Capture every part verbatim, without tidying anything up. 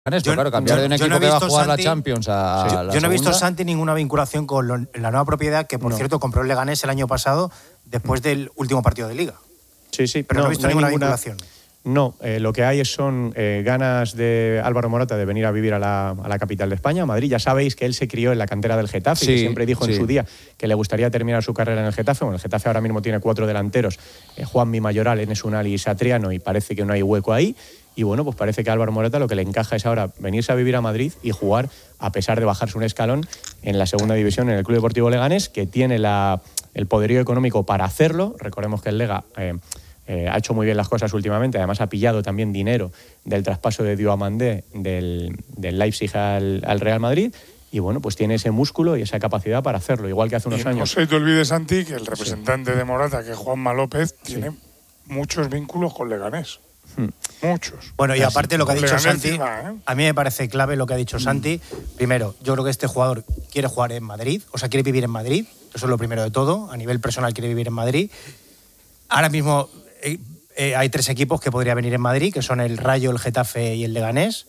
Yo, claro, cambiar yo, de un equipo no que va a jugar Santi, la Champions a sí, la Yo no he visto, segunda. Santi, ninguna vinculación con lo, la nueva propiedad que, por no. cierto, compró el Leganés el año pasado después del último partido de Liga. Sí, sí. Pero no, no he visto no ninguna, ninguna vinculación. No, eh, lo que hay son eh, ganas de Álvaro Morata de venir a vivir a la, a la capital de España, a Madrid. Ya sabéis que él se crió en la cantera del Getafe Sí, y que siempre dijo sí. en su día que le gustaría terminar su carrera en el Getafe. Bueno, el Getafe ahora mismo tiene cuatro delanteros, eh, Juanmi Mayoral, Enes Unal y Satriano, y parece que no hay hueco ahí. Y bueno, pues parece que a Álvaro Morata lo que le encaja es ahora venirse a vivir a Madrid y jugar, a pesar de bajarse un escalón, en la segunda división en el Club Deportivo Leganés, que tiene la, el poderío económico para hacerlo. Recordemos que el Lega eh, eh, ha hecho muy bien las cosas últimamente, además ha pillado también dinero del traspaso de Diomandé del, del Leipzig al, al Real Madrid. Y bueno, pues tiene ese músculo y esa capacidad para hacerlo, igual que hace unos y años. No se te olvides, Santi, que el representante sí. de Morata, que es Juanma López, sí. tiene muchos vínculos con Leganés. Hmm. Muchos. Bueno, y aparte lo que ha dicho Santi, encima, ¿eh? a mí me parece clave lo que ha dicho Santi. Primero, yo creo que este jugador quiere jugar en Madrid, o sea, quiere vivir en Madrid. Eso es lo primero de todo. A nivel personal quiere vivir en Madrid. Ahora mismo eh, eh, hay tres equipos que podría venir en Madrid, que son el Rayo, el Getafe y el Leganés.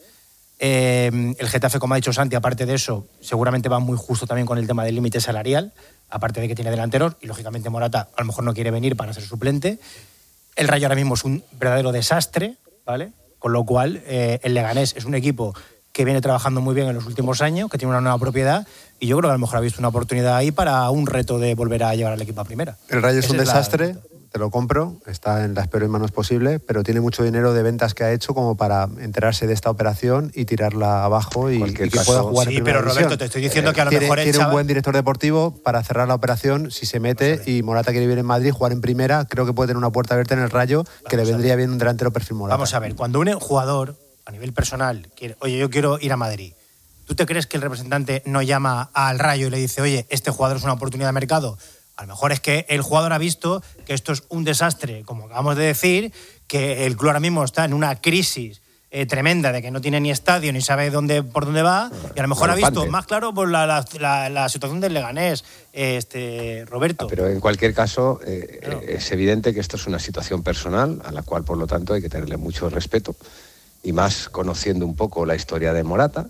Eh, el Getafe, como ha dicho Santi, aparte de eso, seguramente va muy justo también con el tema del límite salarial, aparte de que tiene delanteros, y lógicamente Morata a lo mejor no quiere venir para ser suplente. El Rayo ahora mismo es un verdadero desastre, ¿vale? Con lo cual, eh, el Leganés es un equipo que viene trabajando muy bien en los últimos años, que tiene una nueva propiedad, y yo creo que a lo mejor ha visto una oportunidad ahí para un reto de volver a llevar al equipo a primera. El Rayo es Esa un es desastre, la... te lo compro, está en las peores manos posibles, pero tiene mucho dinero de ventas que ha hecho como para enterarse de esta operación y tirarla abajo y, y que caso, pueda jugar sí, en primera pero Roberto, división. te estoy diciendo eh, que a lo tiene, mejor el Tiene chaval... un buen director deportivo para cerrar la operación si se mete, Vamos y Morata quiere vivir en Madrid, jugar en primera, creo que puede tener una puerta abierta en el Rayo, Vamos que le vendría bien un delantero perfil Morata. Vamos a ver, cuando un jugador a nivel personal quiere, oye, yo quiero ir a Madrid, ¿tú te crees que el representante no llama al Rayo y le dice, oye, este jugador es una oportunidad de mercado? A lo mejor es que el jugador ha visto que esto es un desastre, como acabamos de decir, que el club ahora mismo está en una crisis eh, tremenda de que no tiene ni estadio ni sabe dónde por dónde va, y a lo mejor ha visto más claro por la, la, la, la situación del Leganés, este Roberto. Ah, pero en cualquier caso, eh, claro. es evidente que esto es una situación personal a la cual, por lo tanto, hay que tenerle mucho respeto, y más conociendo un poco la historia de Morata.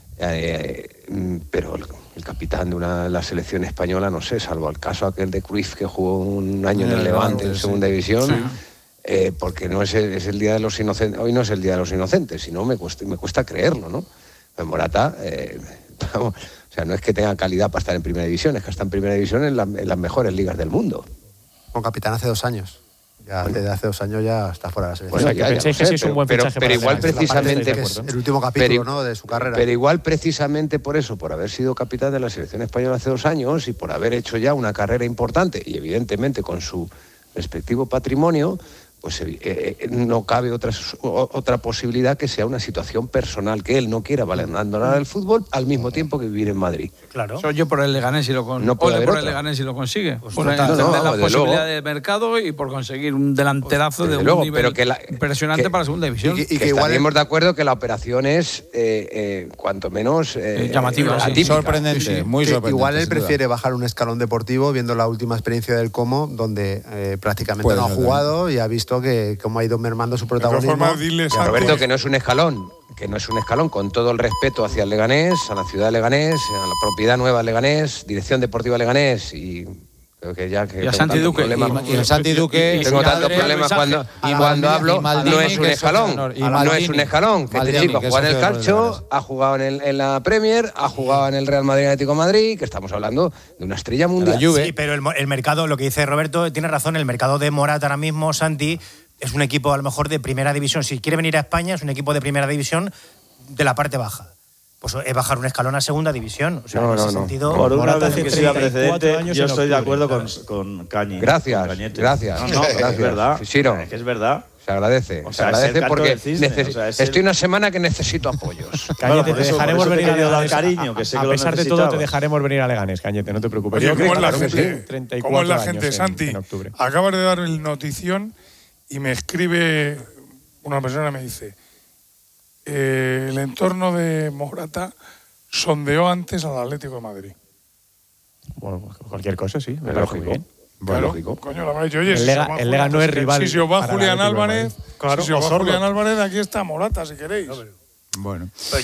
Eh, pero el, el capitán de una la selección española, no sé, salvo el caso aquel de Cruyff que jugó un año en el Levante en segunda división, sí. eh, porque no es el, es el día de los inocentes, hoy no es el día de los inocentes, sino me cuesta, me cuesta creerlo, ¿no? Pues Morata, eh, vamos, o sea, no es que tenga calidad para estar en primera división, es que está en primera división en, la, en las mejores ligas del mundo. Con capitán hace dos años. Ya bueno. Desde hace dos años ya está fuera de la selección. Bueno, ya, ya pensáis que sí es un buen pero, fichaje pero, pero igual precisamente es el último capítulo, pero, ¿no?, de su carrera. Pero igual precisamente por eso, por haber sido capitán de la selección española hace dos años y por haber hecho ya una carrera importante y evidentemente con su respectivo patrimonio, pues eh, no cabe otra, otra posibilidad que sea una situación personal, que él no quiera abandonar el fútbol al mismo tiempo que vivir en Madrid. Claro. Soy yo por el Leganés y lo consigue. No puede Ole haber por otra. el Leganés y lo consigue. Pues por total, entender no, la desde posibilidad luego. de mercado y por conseguir un delanterazo Desde de un luego, nivel pero que la- impresionante que- para segunda división. y que- Y que igual estaríamos el- de acuerdo que la operación es, eh, eh, cuanto menos, eh, Eh, llamativa, sí. atípica. Sorprendente, Sí, sí. muy Que sorprendente. igual él sin duda. prefiere bajar un escalón deportivo viendo la última experiencia del Como, donde eh, prácticamente Puede no ha ser jugado y ha visto que cómo ha ido mermando su De todas protagonismo. formas, dile, Santi, Roberto, que no es un escalón, que no es un escalón, con todo el respeto hacia el Leganés, a la ciudad de Leganés, a la propiedad nueva de Leganés, dirección deportiva Leganés, y creo que ya que Y a tengo Santi tantos Duque, problemas- Y, y el Santi Duque. y- tengo y tantos Adrián problemas Mensaje. cuando, Y cuando Maldini, hablo, y Maldini, no es un que es escalón, socio de honor, y no es Maldini, un escalón, que Maldini, este chico que es juega en el socio de honor del Calcio, Leganés. ha jugado en, el- en la Premier, ha jugado en el Real Madrid Atlético de Madrid, que estamos hablando de una estrella mundial. La Juve. Sí, pero el, el mercado, lo que dice Roberto, tiene razón, el mercado de Morata ahora mismo, Santi, es un equipo a lo mejor de primera división. Si quiere venir a España, es un equipo de primera división de la parte baja. Pues es bajar un escalón a segunda división. O sea, No, en ese no, no. sentido... Por una Morata vez hace que sea treinta y cuatro precedente, años yo en estoy de octubre, acuerdo con, claro. con Cañi. Gracias, con Cañete. gracias. No, no, Gracias. es verdad. Siro. Es que es verdad. Se agradece, O se sea, es el agradece canto porque del cisne, neces- o sea, es estoy el- una semana que necesito apoyos. Cañete, Bueno, te por eso- dejaremos por eso venir te a quería dar Leganés. cariño, que sé a que lo pesar de todo, te necesitabas. dejaremos venir a Leganés, Cañete, no te preocupes. Oye, Yo creo ¿cómo que es la claro que gente? sí, treinta y ¿Cómo es la cuatro gente, años en- Santi? en octubre. Acabas de dar el notición y me escribe una persona, me dice, eh, el entorno de Morata sondeó antes al Atlético de Madrid. Bueno, pues cualquier cosa, sí. me Es parece lógico. muy bien. Claro, lógico. coño, la habrá dicho, oye, El si Lega- se va el Lega no es rival Si se os va para el Julián Atlético de Álvarez, Madrid. Claro, si se os va Osorno. Julián Álvarez, aquí está Morata, si queréis. Bueno. Pues